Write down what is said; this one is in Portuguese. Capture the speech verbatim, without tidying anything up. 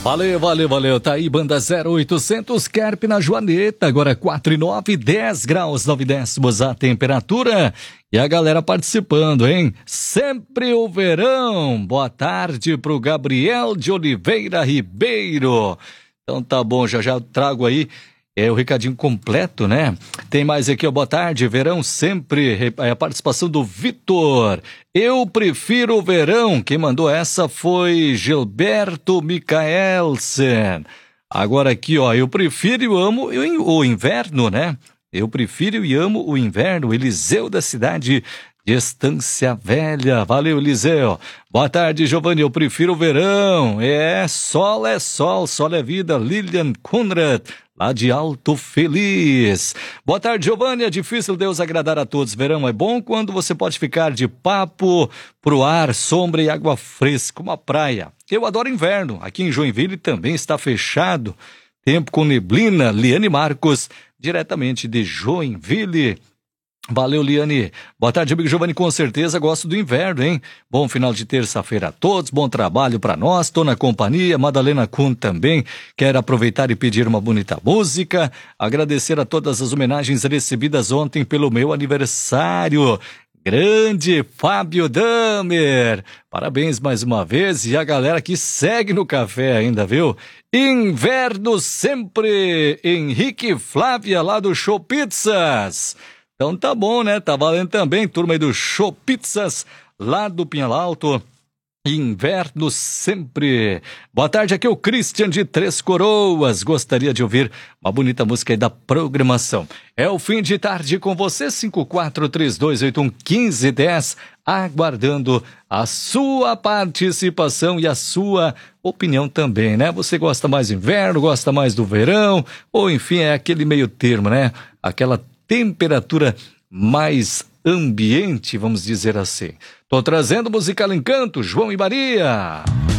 Valeu, valeu, valeu. Tá aí, banda zero oitocentos, Kerp na Joaneta. Agora quatro e nove, dez graus, nove décimos a temperatura. E a galera participando, hein? Sempre o verão. Boa tarde pro Gabriel de Oliveira Ribeiro. Então tá bom, já já trago aí é, o recadinho completo, né? Tem mais aqui, ó. Boa tarde, verão sempre. É a participação do Vitor. Eu prefiro o verão. Quem mandou essa foi Gilberto Micaelsen. Agora aqui, ó. Eu prefiro e amo o inverno, né? Eu prefiro e amo o inverno. Eliseu da cidade de Estância Velha. Valeu, Eliseu. Boa tarde, Giovanni. Eu prefiro o verão. É, sol é sol, sol é vida. Lilian Conrad, lá de Alto Feliz. Boa tarde, Giovanni. É difícil Deus agradar a todos. Verão é bom quando você pode ficar de papo pro ar, sombra e água fresca, uma praia. Eu adoro inverno. Aqui em Joinville também está fechado. Tempo com neblina. Liane Marcos, diretamente de Joinville. Valeu, Liane. Boa tarde, amigo Giovanni. Com certeza gosto do inverno, hein? Bom final de terça-feira a todos. Bom trabalho para nós. Tô na companhia. Madalena Kuhn também. Quero aproveitar e pedir uma bonita música. Agradecer a todas as homenagens recebidas ontem pelo meu aniversário. Grande Fábio Damer. Parabéns mais uma vez. E a galera que segue no café ainda, viu? Inverno sempre. Henrique e Flávia, lá do Show Pizzas. Então tá bom, né? Tá valendo também, turma aí do Show Pizzas, lá do Pinhal Alto. Inverno sempre. Boa tarde, aqui é o Christian de Três Coroas. Gostaria de ouvir uma bonita música aí da programação. É o fim de tarde com você, cinco quatro três dois oito um um cinco um zero, aguardando a sua participação e a sua opinião também, né? Você gosta mais do inverno, gosta mais do verão, ou enfim, é aquele meio termo, né? Aquela temperatura mais ambiente, vamos dizer assim. Tô trazendo Musical Encanto, João e Maria.